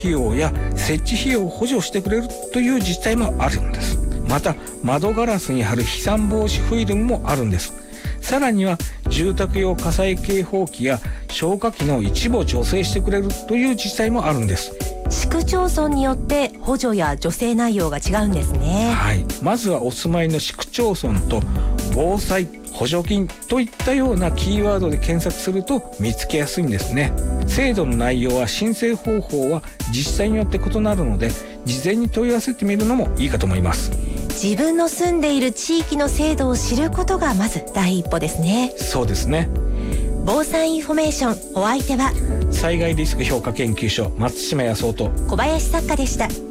費用や設置費用を補助してくれるという自治体もあるんです。また窓ガラスに貼る飛散防止フィルムもあるんです。さらには住宅用火災警報器や消火器の一部を助成してくれるという自治体もあるんです。 市区町村によって補助や助成内容が違うんですね。 はい、まずはお住まいの市区町村と防災補助金といったようなキーワードで検索すると見つけやすいんですね。制度の内容は申請方法は自治体によって異なるので、事前に問い合わせてみるのもいいかと思います。 自分の住んでいる地域の制度を知ることがまず第一歩ですね。 そうですね。 防災インフォメーション、お相手は災害リスク評価研究所松島康夫と小林作家でした。